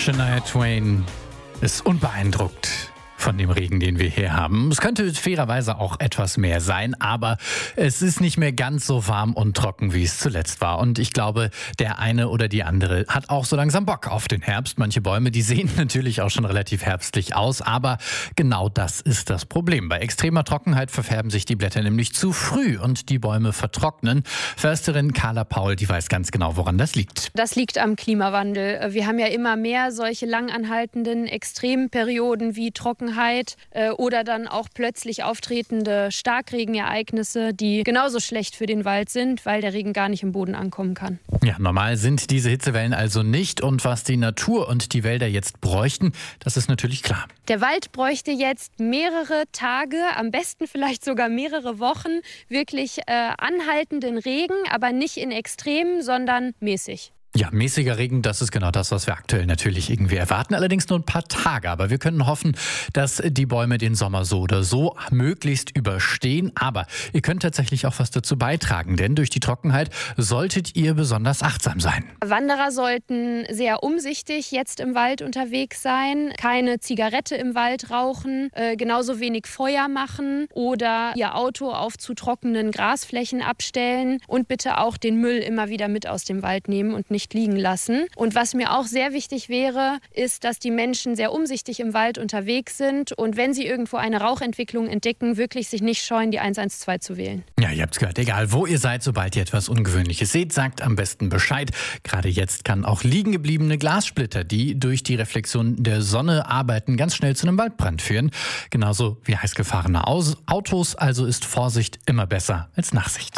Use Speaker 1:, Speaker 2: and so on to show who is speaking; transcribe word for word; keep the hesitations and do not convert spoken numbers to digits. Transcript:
Speaker 1: Shania Twain ist unbeeindruckt von dem Regen, den wir hier haben. Es könnte fairerweise auch etwas mehr sein, aber es ist nicht mehr ganz so warm und trocken, wie es zuletzt war. Und ich glaube, der eine oder die andere hat auch so langsam Bock auf den Herbst. Manche Bäume, die sehen natürlich auch schon relativ herbstlich aus, aber genau das ist das Problem. Bei extremer Trockenheit verfärben sich die Blätter nämlich zu früh und die Bäume vertrocknen. Försterin Carla Paul, die weiß ganz genau, woran das liegt.
Speaker 2: Das liegt am Klimawandel. Wir haben ja immer mehr solche langanhaltenden Extremperioden wie Trockenheit äh, oder dann auch plötzlich auftretende Starkregenereignisse, die genauso schlecht für den Wald sind, weil der Regen gar nicht im Boden ankommen kann.
Speaker 1: Ja, normal sind diese Hitzewellen also nicht. Und was die Natur und die Wälder jetzt bräuchten, das ist natürlich klar.
Speaker 2: Der Wald bräuchte jetzt mehrere Tage, am besten vielleicht sogar mehrere Wochen, wirklich äh, anhaltenden Regen, aber nicht in Extremen, sondern mäßig.
Speaker 1: Ja, mäßiger Regen, das ist genau das, was wir aktuell natürlich irgendwie erwarten. Allerdings nur ein paar Tage. Aber wir können hoffen, dass die Bäume den Sommer so oder so möglichst überstehen. Aber ihr könnt tatsächlich auch was dazu beitragen, denn durch die Trockenheit solltet ihr besonders achtsam sein.
Speaker 2: Wanderer sollten sehr umsichtig jetzt im Wald unterwegs sein, keine Zigarette im Wald rauchen, äh, genauso wenig Feuer machen oder ihr Auto auf zu trockenen Grasflächen abstellen und bitte auch den Müll immer wieder mit aus dem Wald nehmen und nicht liegen lassen. Und was mir auch sehr wichtig wäre, ist, dass die Menschen sehr umsichtig im Wald unterwegs sind und wenn sie irgendwo eine Rauchentwicklung entdecken, wirklich sich nicht scheuen, die eins eins zwei zu wählen.
Speaker 1: Ja, ihr habt's gehört. Egal, wo ihr seid, sobald ihr etwas Ungewöhnliches seht, sagt am besten Bescheid. Gerade jetzt kann auch liegen gebliebene Glassplitter, die durch die Reflexion der Sonne arbeiten, ganz schnell zu einem Waldbrand führen. Genauso wie heiß gefahrene Autos. Also ist Vorsicht immer besser als Nachsicht.